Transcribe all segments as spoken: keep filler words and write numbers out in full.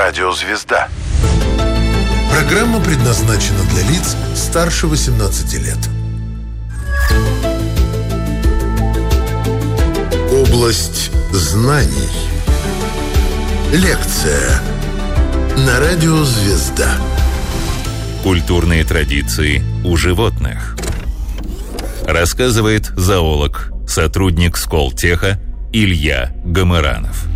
Радио «Звезда». Программа предназначена для лиц старше восемнадцати лет. Область знаний. Лекция на Радио «Звезда». Культурные традиции у животных. Рассказывает зоолог, сотрудник Сколтеха Илья Гамыранов.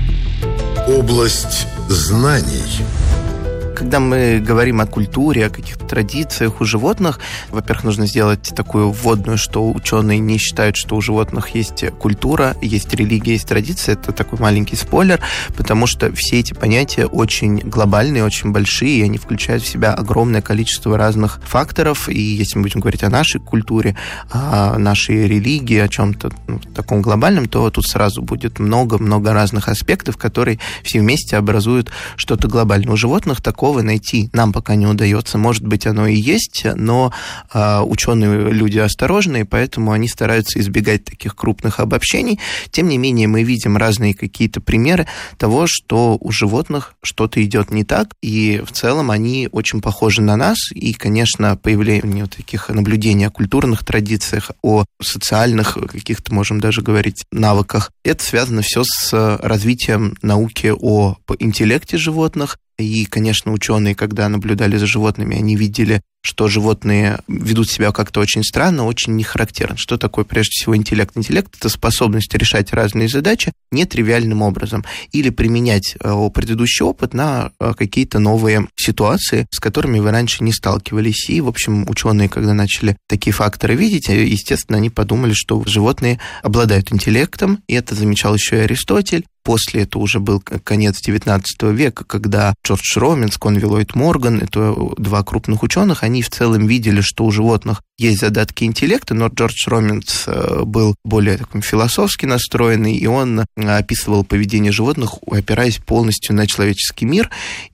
Область знаний. Когда мы говорим о культуре, о каких-то традициях у животных, во-первых, нужно сделать такую вводную, что ученые не считают, что у животных есть культура, есть религия, есть традиция. Это такой маленький спойлер, потому что все эти понятия очень глобальные, очень большие, и они включают в себя огромное количество разных факторов. И если мы будем говорить о нашей культуре, о нашей религии, о чем-то ну, таком глобальном, то тут сразу будет много-много разных аспектов, которые все вместе образуют что-то глобальное. У животных такого найти нам пока не удается. Может быть, оно и есть, но э, ученые люди осторожные, поэтому они стараются избегать таких крупных обобщений. Тем не менее, мы видим разные какие-то примеры того, что у животных что-то идет не так, и в целом они очень похожи на нас, и, конечно, появление вот таких наблюдений о культурных традициях, о социальных каких-то, можем даже говорить, навыках, это связано все с развитием науки о интеллекте животных. И, конечно, ученые, когда наблюдали за животными, они видели, что животные ведут себя как-то очень странно, очень нехарактерно. Что такое, прежде всего, интеллект? Интеллект – это способность решать разные задачи нетривиальным образом или применять предыдущий опыт на какие-то новые ситуации, с которыми вы раньше не сталкивались. И, в общем, ученые, когда начали такие факторы видеть, естественно, они подумали, что животные обладают интеллектом, и это замечал еще и Аристотель. После это уже был конец девятнадцатого века, когда Джордж Роминс, Конвей Ллойд Морган, это два крупных ученых, они в целом видели, что у животных есть задатки интеллекта, но Джордж Роминс был более таким философски настроенный, и он описывал поведение животных, опираясь полностью на человеческий мир,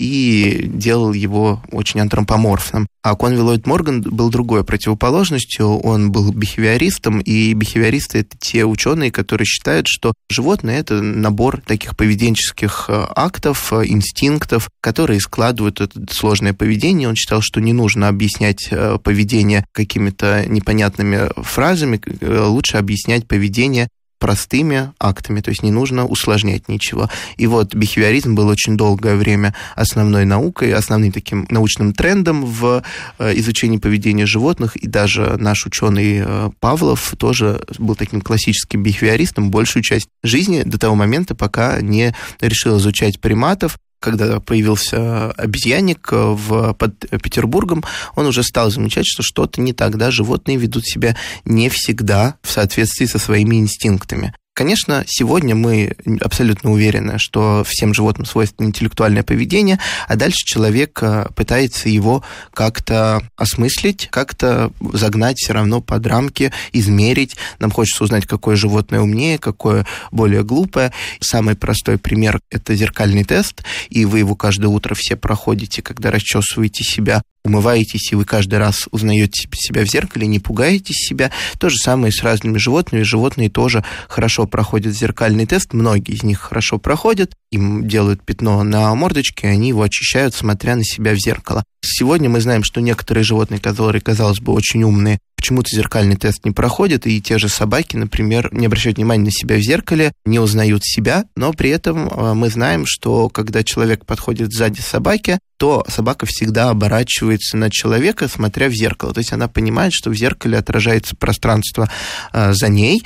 и делал его очень антропоморфным. А Конвей Ллойд Морган был другой противоположностью, он был бихевиористом, и бихевиористы — это те ученые, которые считают, что животные — это набор таких поведенческих актов, инстинктов, которые складывают это сложное поведение. Он считал, что не нужно объяснять поведение какими-то непонятными фразами, лучше объяснять поведение простыми актами, то есть не нужно усложнять ничего. И вот бихевиоризм был очень долгое время основной наукой, основным таким научным трендом в изучении поведения животных, и даже наш ученый Павлов тоже был таким классическим бихевиористом большую часть жизни до того момента, пока не решил изучать приматов. Когда появился обезьянник в, под Петербургом, он уже стал замечать, что что-то не так, да, животные ведут себя не всегда в соответствии со своими инстинктами. Конечно, сегодня мы абсолютно уверены, что всем животным свойственно интеллектуальное поведение, а дальше человек пытается его как-то осмыслить, как-то загнать все равно под рамки, измерить. Нам хочется узнать, какое животное умнее, какое более глупое. Самый простой пример – это зеркальный тест, и вы его каждое утро все проходите, когда расчесываете себя, умываетесь, и вы каждый раз узнаете себя в зеркале, не пугаетесь себя. То же самое с разными животными. Животные тоже хорошо проходят зеркальный тест, многие из них хорошо проходят, им делают пятно на мордочке, они его очищают, смотря на себя в зеркало. Сегодня мы знаем, что некоторые животные, которые, казалось бы, очень умные, почему-то зеркальный тест не проходят, и те же собаки, например, не обращают внимания на себя в зеркале, не узнают себя, но при этом мы знаем, что когда человек подходит сзади собаки, то собака всегда оборачивается на человека, смотря в зеркало. То есть она понимает, что в зеркале отражается пространство э, за ней,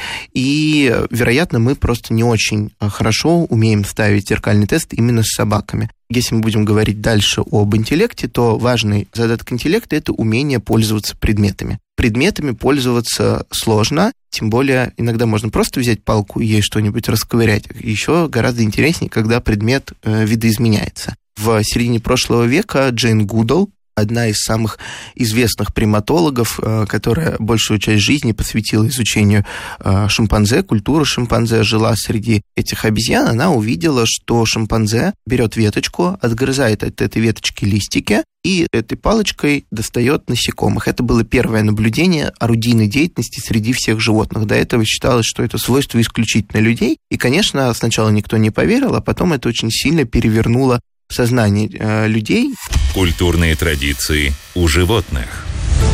и, вероятно, мы просто не очень хорошо умеем ставить зеркальный тест именно с собаками. Если мы будем говорить дальше об интеллекте, то важный задаток интеллекта – это умение пользоваться предметами. Предметами пользоваться сложно, тем более иногда можно просто взять палку и ей что-нибудь расковырять. Еще гораздо интереснее, когда предмет э, видоизменяется. В середине прошлого века Джейн Гудал, одна из самых известных приматологов, которая большую часть жизни посвятила изучению шимпанзе, культуры шимпанзе, жила среди этих обезьян, она увидела, что шимпанзе берет веточку, отгрызает от этой веточки листики и этой палочкой достает насекомых. Это было первое наблюдение орудийной деятельности среди всех животных. До этого считалось, что это свойство исключительно людей. И, конечно, сначала никто не поверил, а потом это очень сильно перевернуло в сознании э, людей. Культурные традиции у животных.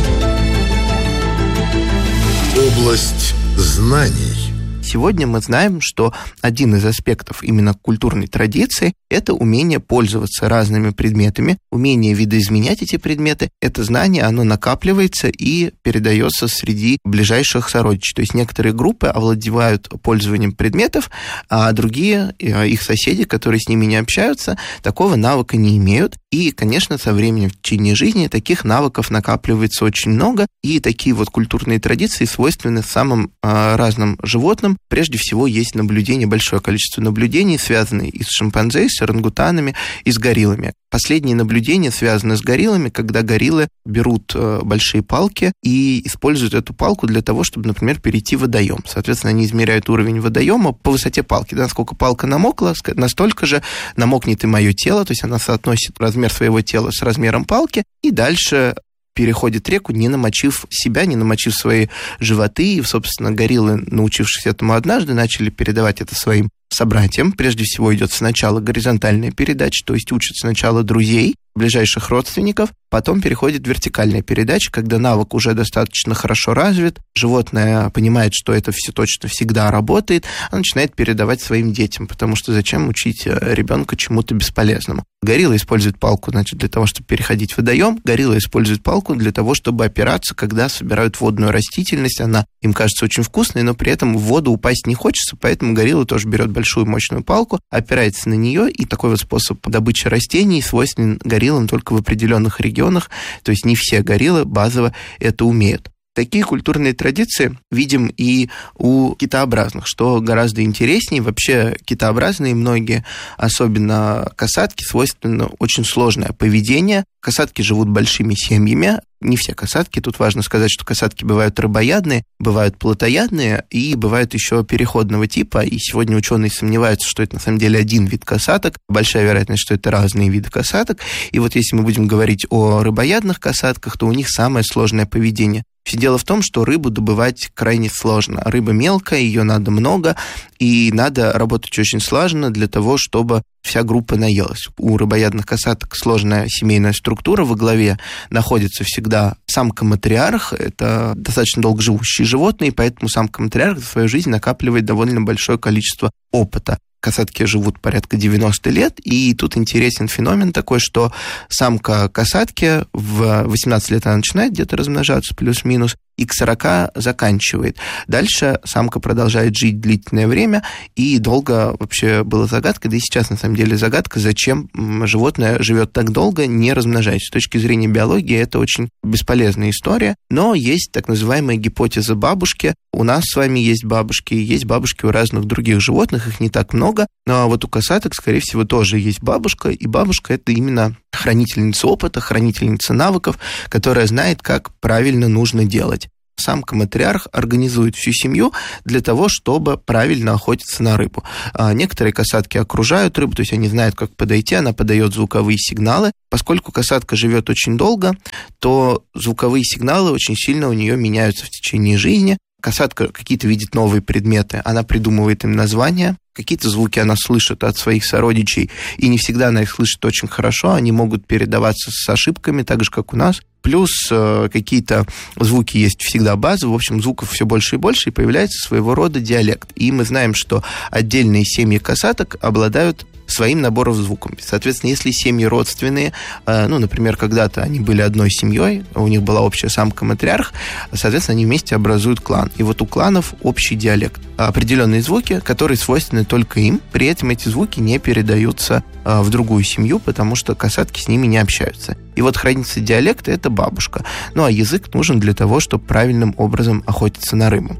Область знаний. Сегодня мы знаем, что один из аспектов именно культурной традиции – это умение пользоваться разными предметами, умение видоизменять эти предметы. Это знание, оно накапливается и передается среди ближайших сородичей. То есть некоторые группы овладевают пользованием предметов, а другие, их соседи, которые с ними не общаются, такого навыка не имеют. И, конечно, со временем в течение жизни таких навыков накапливается очень много, и такие вот культурные традиции свойственны самым а, разным животным. Прежде всего, есть наблюдения, большое количество наблюдений, связанные и с шимпанзе, и с орангутанами, и с гориллами. Последние наблюдения связаны с гориллами, когда гориллы берут э, большие палки и используют эту палку для того, чтобы, например, перейти в водоем. Соответственно, они измеряют уровень водоема по высоте палки. Да, насколько палка намокла, настолько же намокнет и мое тело, то есть она соотносит размер своего тела с размером палки, и дальше переходит реку, не намочив себя, не намочив свои животы. И, собственно, гориллы, научившись этому однажды, начали передавать это своим собратьям. Прежде всего идет сначала горизонтальная передача, то есть учат сначала друзей, ближайших родственников, потом переходит вертикальная передача, когда навык уже достаточно хорошо развит, животное понимает, что это все точно всегда работает, оно начинает передавать своим детям, потому что зачем учить ребенка чему-то бесполезному. Горилла использует палку, значит, для того, чтобы переходить в водоем, горилла использует палку для того, чтобы опираться, когда собирают водную растительность, она им кажется очень вкусной, но при этом в воду упасть не хочется, поэтому горилла тоже берет большую мощную палку, опирается на нее, и такой вот способ добычи растений свойственен гориллам только в определенных регионах, то есть не все гориллы базово это умеют. Такие культурные традиции видим и у китообразных, что гораздо интереснее. Вообще китообразные многие, особенно касатки, свойственно очень сложное поведение. Касатки живут большими семьями. Не все касатки. Тут важно сказать, что касатки бывают рыбоядные, бывают плотоядные и бывают еще переходного типа. И сегодня ученые сомневаются, что это на самом деле один вид касаток. Большая вероятность, что это разные виды касаток. И вот если мы будем говорить о рыбоядных касатках, то у них самое сложное поведение. Все дело в том, что рыбу добывать крайне сложно. Рыба мелкая, ее надо много, и надо работать очень слаженно для того, чтобы вся группа наелась. У рыбоядных касаток сложная семейная структура. Во главе находится всегда самка-матриарх. Это достаточно долгоживущие животные, поэтому самка-матриарх за свою жизнь накапливает довольно большое количество опыта. Касатки живут порядка девяносто лет, и тут интересен феномен такой, что самка касатки в восемнадцать лет она начинает где-то размножаться, плюс-минус, и к сорока заканчивает. Дальше самка продолжает жить длительное время, и долго вообще была загадка, да и сейчас на самом деле загадка, зачем животное живет так долго, не размножаясь. С точки зрения биологии это очень бесполезная история, но есть так называемая гипотеза бабушки. У нас с вами есть бабушки, есть бабушки у разных других животных, их не так много, но вот у касаток, скорее всего, тоже есть бабушка, и бабушка — это именно хранительница опыта, хранительница навыков, которая знает, как правильно нужно делать. Самка-матриарх организует всю семью для того, чтобы правильно охотиться на рыбу. А некоторые касатки окружают рыбу, то есть они знают, как подойти, она подает звуковые сигналы. Поскольку касатка живет очень долго, то звуковые сигналы очень сильно у нее меняются в течение жизни. Касатка какие-то видит новые предметы, она придумывает им названия. Какие-то звуки она слышит от своих сородичей, и не всегда она их слышит очень хорошо, они могут передаваться с ошибками, так же, как у нас. Плюс э, какие-то звуки есть всегда базовые, в общем, звуков все больше и больше, и появляется своего рода диалект. И мы знаем, что отдельные семьи касаток обладают своим набором звуков. Соответственно, если семьи родственные, ну, например, когда-то они были одной семьей, у них была общая самка-матриарх, соответственно, они вместе образуют клан. И вот у кланов общий диалект. Определенные звуки, которые свойственны только им, при этом эти звуки не передаются в другую семью, потому что касатки с ними не общаются. И вот хранитель диалекта — это бабушка. Ну, а язык нужен для того, чтобы правильным образом охотиться на рыбу.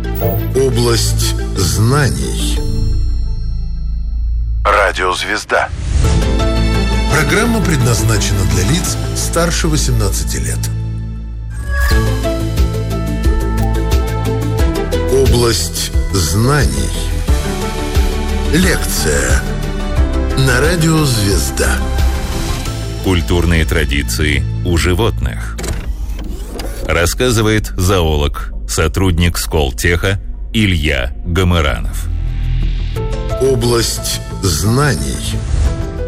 Область знаний. Радиозвезда. Программа предназначена для лиц старше восемнадцати лет. Область знаний. Лекция на радио «Звезда». Культурные традиции у животных. Рассказывает зоолог, сотрудник Сколтеха Илья Гомеранов. Область знаний.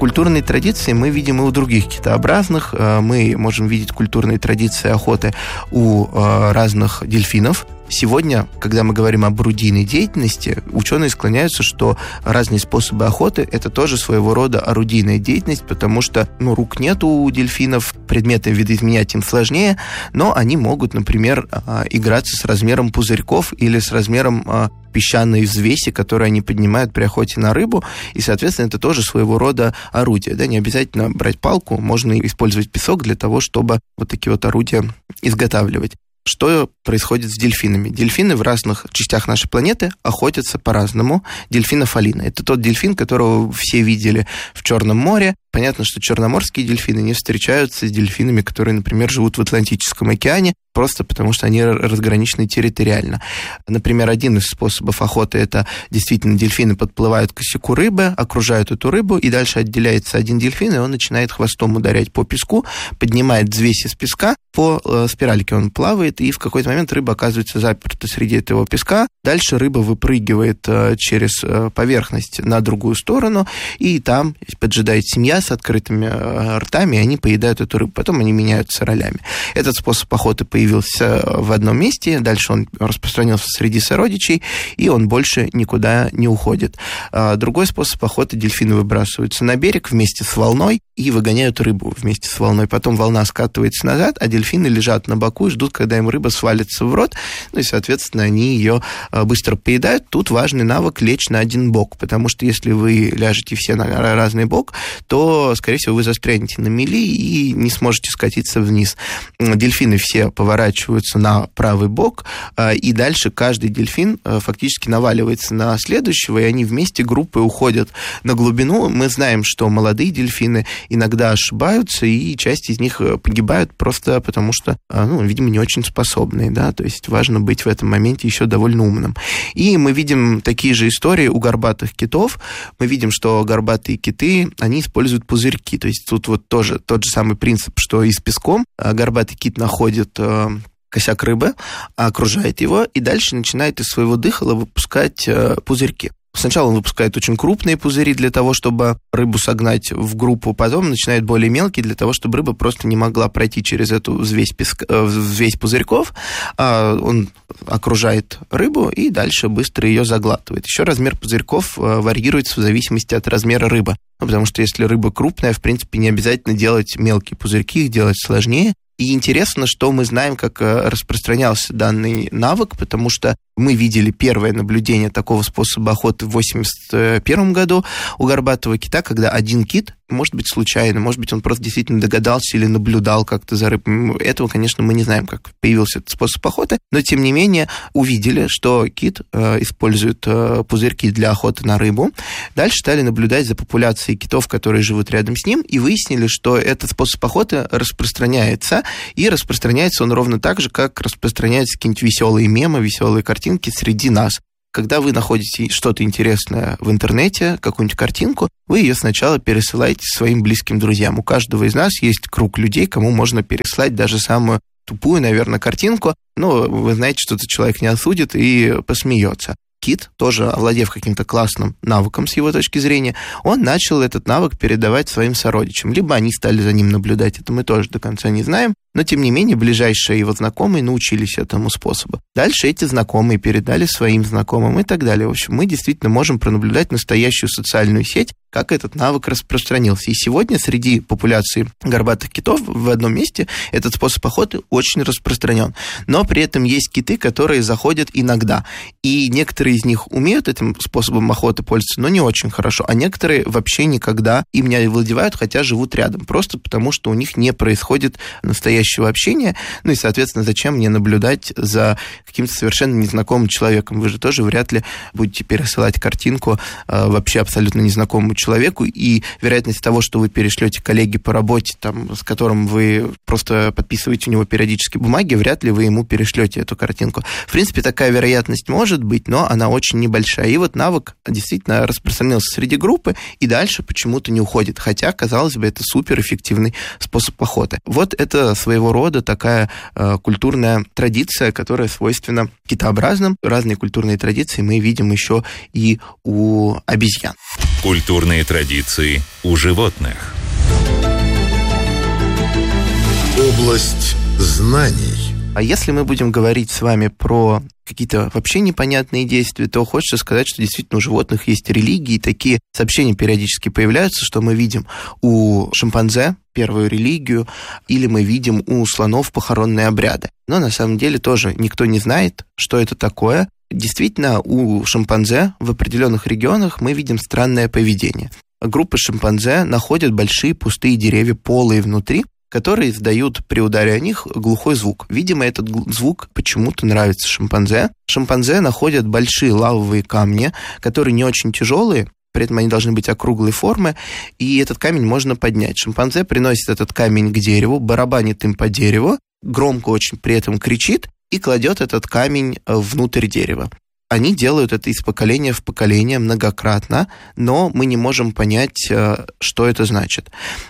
Культурные традиции мы видим и у других китообразных. Мы можем видеть культурные традиции охоты у разных дельфинов. Сегодня, когда мы говорим об орудийной деятельности, ученые склоняются, что разные способы охоты – это тоже своего рода орудийная деятельность, потому что ну, рук нет у дельфинов, предметы видоизменять им сложнее, но они могут, например, играться с размером пузырьков или с размером песчаной взвеси, которые они поднимают при охоте на рыбу, и, соответственно, это тоже своего рода орудие. Да? Не обязательно брать палку, можно использовать песок для того, чтобы вот такие вот орудия изготавливать. Что происходит с дельфинами? Дельфины в разных частях нашей планеты охотятся по-разному. Дельфинофалина – это тот дельфин, которого все видели в Черном море. Понятно, что черноморские дельфины не встречаются с дельфинами, которые, например, живут в Атлантическом океане, просто потому что они разграничены территориально. Например, один из способов охоты – это действительно дельфины подплывают к косяку рыбы, окружают эту рыбу, и дальше отделяется один дельфин, и он начинает хвостом ударять по песку, поднимает взвесь из песка, по э, спиральке он плавает, и в какой-то момент рыба оказывается заперта среди этого песка. Дальше рыба выпрыгивает э, через э, поверхность на другую сторону, и там поджидает семья с открытыми э, ртами, и они поедают эту рыбу. Потом они меняются ролями. Этот способ охоты появился в одном месте, дальше он распространился среди сородичей, и он больше никуда не уходит. А другой способ охоты – дельфины выбрасываются на берег вместе с волной и выгоняют рыбу вместе с волной. Потом волна скатывается назад, а дельфины лежат на боку и ждут, когда им рыба свалится в рот, ну и, соответственно, они ее быстро поедают. Тут важный навык лечь на один бок, потому что если вы ляжете все на разный бок, то, скорее всего, вы застрянете на мели и не сможете скатиться вниз. Дельфины все поворачиваются на правый бок, и дальше каждый дельфин фактически наваливается на следующего, и они вместе группой уходят на глубину. Мы знаем, что молодые дельфины иногда ошибаются, и часть из них погибают просто потому, что, ну, видимо, не очень способные, да, то есть важно быть в этом моменте еще довольно умным. И мы видим такие же истории у горбатых китов. Мы видим, что горбатые киты, они используют пузырьки, то есть тут вот тоже тот же самый принцип, что и с песком. Горбатый кит находит косяк рыбы, окружает его, и дальше начинает из своего дыхала выпускать пузырьки. Сначала он выпускает очень крупные пузыри для того, чтобы рыбу согнать в группу, потом начинает более мелкие для того, чтобы рыба просто не могла пройти через эту взвесь, песка, взвесь пузырьков. Он окружает рыбу и дальше быстро ее заглатывает. Еще размер пузырьков варьируется в зависимости от размера рыбы. Ну, потому что если рыба крупная, в принципе, не обязательно делать мелкие пузырьки, их делать сложнее. И интересно, что мы знаем, как распространялся данный навык, потому что мы видели первое наблюдение такого способа охоты в восемьдесят первом году у горбатого кита, когда один кит, может быть, случайно, может быть, он просто действительно догадался или наблюдал как-то за рыбой. Этого, конечно, мы не знаем, как появился этот способ охоты, но, тем не менее, увидели, что кит э, использует э, пузырьки для охоты на рыбу. Дальше стали наблюдать за популяцией китов, которые живут рядом с ним, и выяснили, что этот способ охоты распространяется, и распространяется он ровно так же, как распространяются какие-нибудь веселые мемы, веселые картинки среди нас. Когда вы находите что-то интересное в интернете, какую-нибудь картинку, вы ее сначала пересылаете своим близким друзьям. У каждого из нас есть круг людей, кому можно переслать даже самую тупую, наверное, картинку, но вы знаете, что этот человек не осудит и посмеется. Кит, тоже овладев каким-то классным навыком с его точки зрения, он начал этот навык передавать своим сородичам. Либо они стали за ним наблюдать, это мы тоже до конца не знаем, но, тем не менее, ближайшие его знакомые научились этому способу. Дальше эти знакомые передали своим знакомым и так далее. В общем, мы действительно можем пронаблюдать настоящую социальную сеть, как этот навык распространился. И сегодня среди популяции горбатых китов в одном месте этот способ охоты очень распространен. Но при этом есть киты, которые заходят иногда. И некоторые из них умеют этим способом охоты пользоваться, но не очень хорошо. А некоторые вообще никогда им не овладевают, хотя живут рядом. Просто потому, что у них не происходит настоящего общения. Ну и, соответственно, зачем мне наблюдать за каким-то совершенно незнакомым человеком? Вы же тоже вряд ли будете пересылать картинку э, вообще абсолютно незнакомому человеку, и вероятность того, что вы перешлете коллеге по работе, там, с которым вы просто подписываете у него периодически бумаги, вряд ли вы ему перешлете эту картинку. В принципе, такая вероятность может быть, но она очень небольшая. И вот навык действительно распространился среди группы и дальше почему-то не уходит, хотя, казалось бы, это суперэффективный способ охоты. Вот это своего своего рода такая э, культурная традиция, которая свойственна китообразным. Разные культурные традиции мы видим еще и у обезьян. Культурные традиции у животных. Область знаний. А если мы будем говорить с вами про какие-то вообще непонятные действия, то хочется сказать, что действительно у животных есть религии. Такие сообщения периодически появляются, что мы видим у шимпанзе первую религию, или мы видим у слонов похоронные обряды. Но на самом деле тоже никто не знает, что это такое. Действительно, у шимпанзе в определенных регионах мы видим странное поведение. Группы шимпанзе находят большие пустые деревья, полые внутри, которые издают при ударе о них глухой звук. Видимо, этот звук почему-то нравится шимпанзе. Шимпанзе находят большие лавовые камни, которые не очень тяжелые, при этом они должны быть округлой формы, и этот камень можно поднять. Шимпанзе приносит этот камень к дереву, барабанит им по дереву, громко очень при этом кричит и кладет этот камень внутрь дерева. Они делают это из поколения в поколение многократно, но мы не можем понять, что это значит.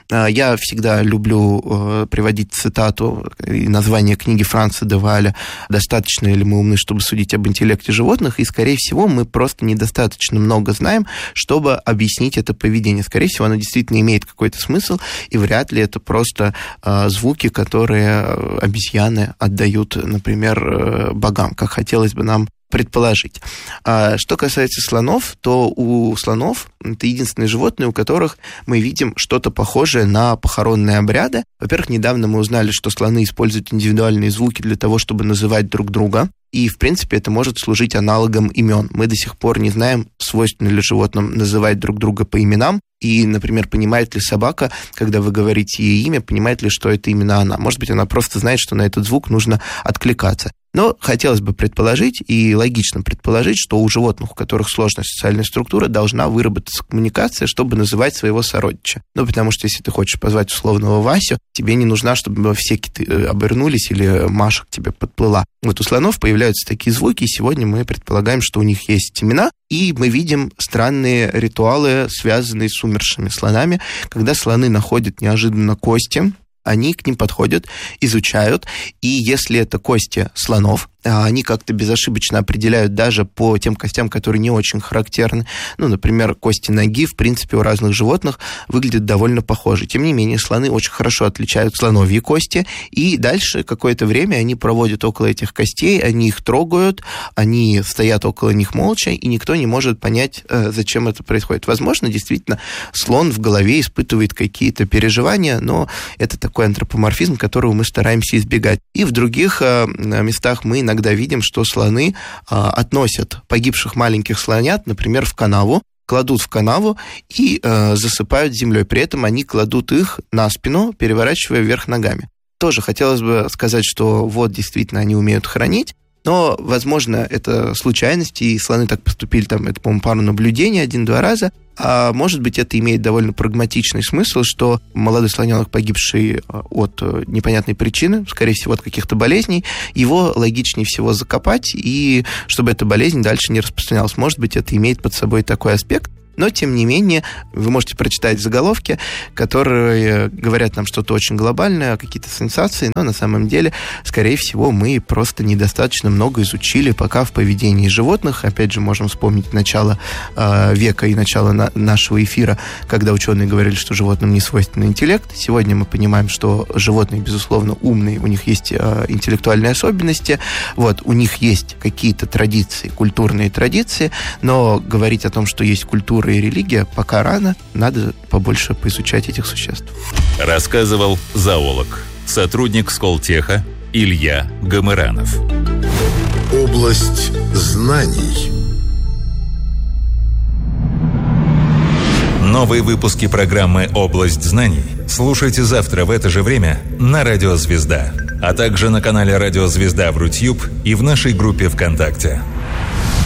Я всегда люблю приводить цитату и название книги Франца де Вааля «Достаточно ли мы умны, чтобы судить об интеллекте животных?» И, скорее всего, мы просто недостаточно много знаем, чтобы объяснить это поведение. Скорее всего, оно действительно имеет какой-то смысл, и вряд ли это просто звуки, которые обезьяны отдают, например, богам, как хотелось бы нам предположить. А что касается слонов, то у слонов это единственные животные, у которых мы видим что-то похожее на похоронные обряды. Во-первых, недавно мы узнали, что слоны используют индивидуальные звуки для того, чтобы называть друг друга. И, в принципе, это может служить аналогом имен. Мы до сих пор не знаем, свойственно ли животным называть друг друга по именам. И, например, понимает ли собака, когда вы говорите ей имя, понимает ли, что это именно она. Может быть, она просто знает, что на этот звук нужно откликаться. Но хотелось бы предположить, и логично предположить, что у животных, у которых сложная социальная структура, должна выработаться коммуникация, чтобы называть своего сородича. Ну, потому что если ты хочешь позвать условного Васю, тебе не нужно, чтобы все киты обернулись или Маша к тебе подплыла. Вот у слонов появляются такие звуки, и сегодня мы предполагаем, что у них есть имена, и мы видим странные ритуалы, связанные с умершими слонами, когда слоны находят неожиданно кости, они к ним подходят, изучают, и если это кости слонов, они как-то безошибочно определяют даже по тем костям, которые не очень характерны. Ну, например, кости ноги, в принципе, у разных животных выглядят довольно похожи. Тем не менее, слоны очень хорошо отличают слоновьи кости, и дальше какое-то время они проводят около этих костей, они их трогают, они стоят около них молча, и никто не может понять, зачем это происходит. Возможно, действительно, слон в голове испытывает какие-то переживания, но это такой антропоморфизм, которого мы стараемся избегать. И в других местах мы иногда Иногда видим, что слоны а, относят погибших маленьких слонят, например, в канаву, кладут в канаву и а, засыпают землей. При этом они кладут их на спину, переворачивая вверх ногами. Тоже хотелось бы сказать, что вот действительно они умеют хранить, но, возможно, это случайность, и слоны так поступили, там, это, по-моему, пару наблюдений, один-два раза, а может быть, это имеет довольно прагматичный смысл, что молодой слоненок, погибший от непонятной причины, скорее всего, от каких-то болезней, его логичнее всего закопать, и чтобы эта болезнь дальше не распространялась. Может быть, это имеет под собой такой аспект. Но, тем не менее, вы можете прочитать заголовки, которые говорят нам что-то очень глобальное, какие-то сенсации, но на самом деле, скорее всего, мы просто недостаточно много изучили пока в поведении животных. Опять же, можем вспомнить начало э, века и начало на- нашего эфира, когда ученые говорили, что животным не свойственен интеллект. Сегодня мы понимаем, что животные, безусловно, умные, у них есть э, интеллектуальные особенности, вот, у них есть какие-то традиции, культурные традиции, но говорить о том, что есть культура и религия, пока рано, надо побольше поизучать этих существ. Рассказывал зоолог, сотрудник Сколтеха Илья Гамыранов. Область знаний. Новые выпуски программы «Область знаний» слушайте завтра в это же время на Радио Звезда, а также на канале Радио Звезда в Рутьюб и в нашей группе ВКонтакте.